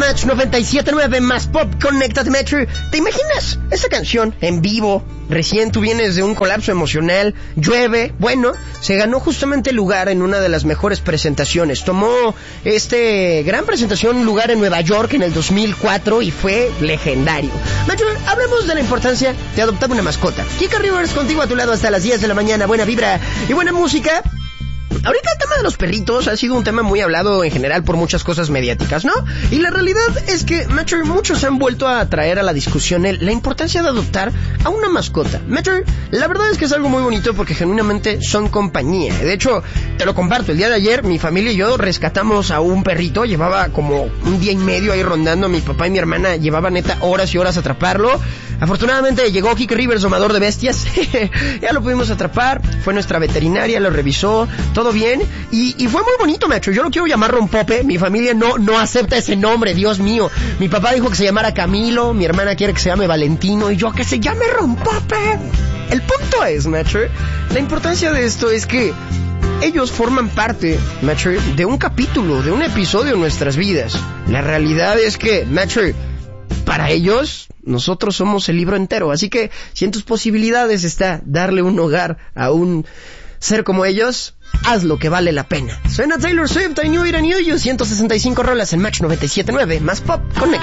Match 97.9 más Pop, conéctate Metro. ¿Te imaginas esta canción en vivo? Recién tú vienes de un colapso emocional, llueve, bueno, se ganó justamente lugar en una de las mejores presentaciones. Tomó gran presentación lugar en Nueva York en el 2004 y fue legendario. Metro, hablemos de la importancia de adoptar una mascota. Kika Rivers contigo a tu lado hasta las 10 de la mañana, buena vibra y buena música. Ahorita el tema de los perritos ha sido un tema muy hablado en general por muchas cosas mediáticas, ¿no? Y la realidad es que, Metro, muchos han vuelto a traer a la discusión la importancia de adoptar a una mascota. Metro, la verdad es que es algo muy bonito porque genuinamente son compañía. De hecho, te lo comparto, el día de ayer mi familia y yo rescatamos a un perrito, llevaba como un día y medio ahí rondando, mi papá y mi hermana llevaban neta horas y horas a atraparlo. Afortunadamente llegó Kike Rivers, domador de bestias, ya lo pudimos atrapar, fue nuestra veterinaria, lo revisó, todo bien, y fue muy bonito, macho. Yo lo quiero llamar Rompope, mi familia no acepta ese nombre, Dios mío. Mi papá dijo que se llamara Camilo, mi hermana quiere que se llame Valentino, y yo que se llame Rompope. El punto es, macho, la importancia de esto es que ellos forman parte, macho, de un capítulo, de un episodio en nuestras vidas. La realidad es que, macho, para ellos, nosotros somos el libro entero. Así que, si en tus posibilidades está darle un hogar a un ser como ellos, haz lo que vale la pena. Suena Taylor Swift, I Knew It, I Knew You, 165 rolas en Match 97.9, más Pop, Connect.